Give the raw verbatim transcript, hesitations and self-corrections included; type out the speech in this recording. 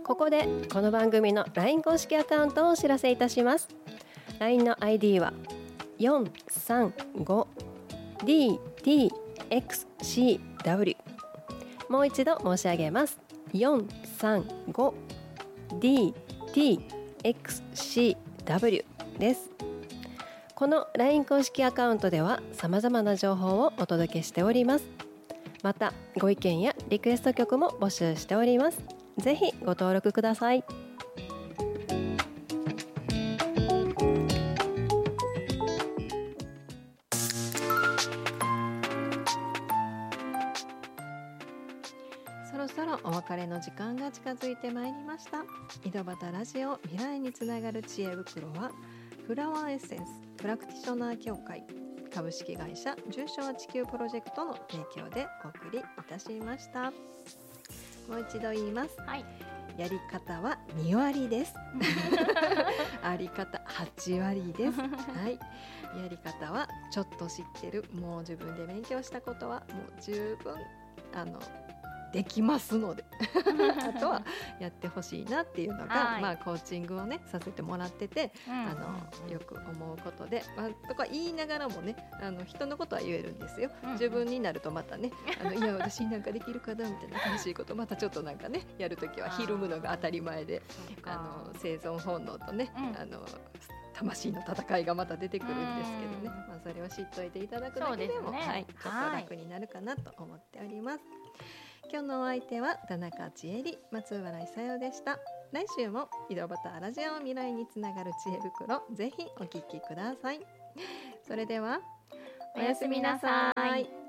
ここでこの番組の ライン 公式アカウントをお知らせいたします。 ライン の アイディー は よんさんごディーティーエックスシーダブリュー、 もう一度申し上げます。よんさんごディーティーエックスシーダブリュー です。この ライン 公式アカウントでは様々な情報をお届けしております。またご意見やリクエスト曲も募集しております。ぜひご登録ください。そろそろお別れの時間が近づいてまいりました。井戸端ラジオ未来につながる知恵袋はフラワーエッセンスプラクティショナー協会株式会社重症地球プロジェクトの提供でお送りいたしました。もう一度言います、はい、やり方はにわりですあり方はちわりです、はい、やり方はちょっと知ってる、もう自分で勉強したことはもう十分あのできますのであとはやってほしいなっていうのが、はい、まあ、コーチングをねさせてもらってて、うん、あのよく思うことで、まあ、とか言いながらもね、あの人のことは言えるんですよ、うん、自分になるとまたね、あのいや私なんかできるかなみたいな楽しいことまたちょっとなんかねやるときはひるむのが当たり前で、あの生存本能とね、うん、あの魂の戦いがまた出てくるんですけどね、まあ、それを知っといていただくだけでも、ね、はい、ちょっと楽になるかなと思っております。今日のお相手は田中千恵里、松原久代でした。来週も井戸端ラジオ未来につながる知恵袋、ぜひお聞きください。それではおやすみなさい。